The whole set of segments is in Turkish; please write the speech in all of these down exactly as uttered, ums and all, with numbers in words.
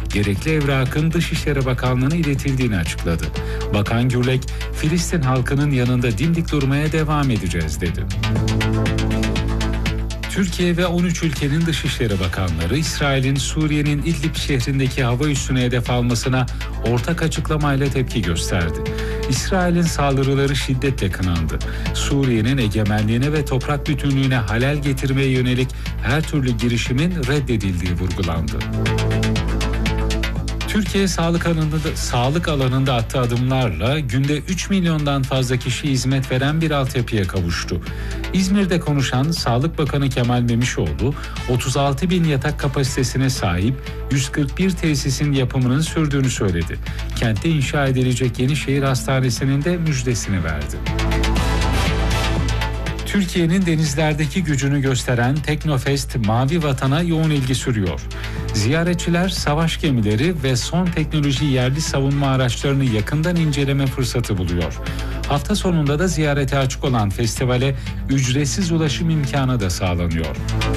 gerekli evrakın Dışişleri Bakanlığı'na iletildiğini açıkladı. Bakan Gürlek, Filistin halkının yanında dimdik durmaya devam edeceğiz dedi. Türkiye ve on üç ülkenin Dışişleri Bakanları, İsrail'in Suriye'nin İdlib şehrindeki hava üssüne hedef almasına ortak açıklamayla tepki gösterdi. İsrail'in saldırıları şiddetle kınandı. Suriye'nin egemenliğine ve toprak bütünlüğüne halel getirmeye yönelik her türlü girişimin reddedildiği vurgulandı. Türkiye sağlık alanında, sağlık alanında attığı adımlarla günde üç milyondan fazla kişi hizmet veren bir altyapıya kavuştu. İzmir'de konuşan Sağlık Bakanı Kemal Memişoğlu, otuz altı bin yatak kapasitesine sahip yüz kırk bir tesisin yapımının sürdüğünü söyledi. Kentte inşa edilecek Yenişehir Hastanesi'nin de müjdesini verdi. Türkiye'nin denizlerdeki gücünü gösteren Teknofest Mavi Vatan'a yoğun ilgi sürüyor. Ziyaretçiler savaş gemileri ve son teknoloji yerli savunma araçlarını yakından inceleme fırsatı buluyor. Hafta sonunda da ziyarete açık olan festivale ücretsiz ulaşım imkanı da sağlanıyor.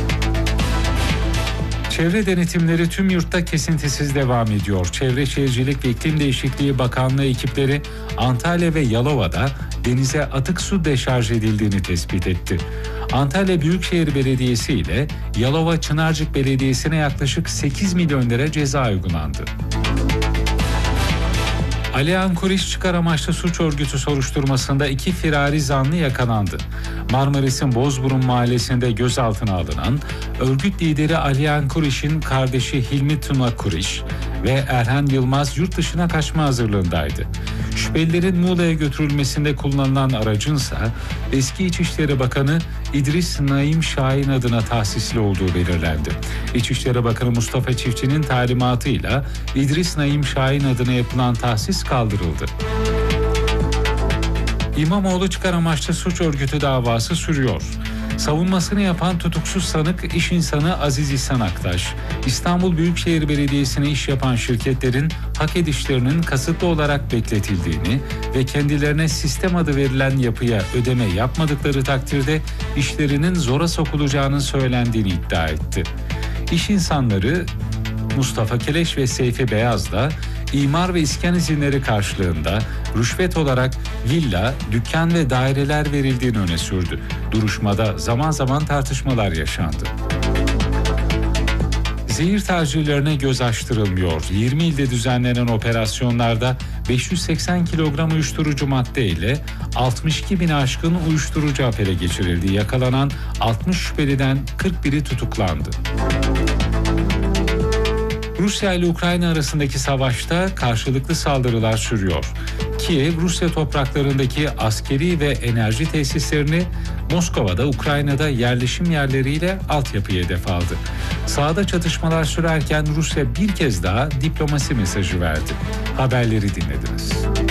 Çevre denetimleri tüm yurtta kesintisiz devam ediyor. Çevre Şehircilik ve İklim Değişikliği Bakanlığı ekipleri Antalya ve Yalova'da denize atık su deşarj edildiğini tespit etti. Antalya Büyükşehir Belediyesi ile Yalova Çınarcık Belediyesi'ne yaklaşık sekiz milyon lira ceza uygulandı. Aliyan Kuriş çıkar amaçlı suç örgütü soruşturmasında iki firari zanlı yakalandı. Marmaris'in Bozburun mahallesinde gözaltına alınan örgüt lideri Aliyan Kuriş'in kardeşi Hilmi Tuna Kuriş ve Erhan Yılmaz yurt dışına kaçma hazırlığındaydı. Şüphelilerin Muğla'ya götürülmesinde kullanılan aracınsa eski İçişleri Bakanı İdris Naim Şahin adına tahsisli olduğu belirlendi. İçişleri Bakanı Mustafa Çiftçi'nin talimatıyla İdris Naim Şahin adına yapılan tahsis kaldırıldı. İmamoğlu çıkar amaçlı suç örgütü davası sürüyor. Savunmasını yapan tutuksuz sanık iş insanı Aziz İhsan Aktaş, İstanbul Büyükşehir Belediyesi'ne iş yapan şirketlerin hak edişlerinin kasıtlı olarak bekletildiğini ve kendilerine sistem adı verilen yapıya ödeme yapmadıkları takdirde işlerinin zora sokulacağının söylendiğini iddia etti. İş insanları Mustafa Keleş ve Seyfi Beyaz da imar ve iskan izinleri karşılığında rüşvet olarak villa, dükkan ve daireler verildiğini öne sürdü. Duruşmada zaman zaman tartışmalar yaşandı. Zehir tacirlerine göz açtırılmıyor. yirmi ilde düzenlenen operasyonlarda beş yüz seksen kilogram uyuşturucu madde ile altmış iki bin aşkın uyuşturucu ele geçirildi. Yakalanan altmış şüpheliden kırk biri tutuklandı. Rusya ile Ukrayna arasındaki savaşta karşılıklı saldırılar sürüyor. Kiev, Rusya topraklarındaki askeri ve enerji tesislerini, Moskova'da Ukrayna'da yerleşim yerleriyle altyapıyı hedef aldı. Sahada çatışmalar sürerken Rusya bir kez daha diplomasi mesajı verdi. Haberleri dinlediniz.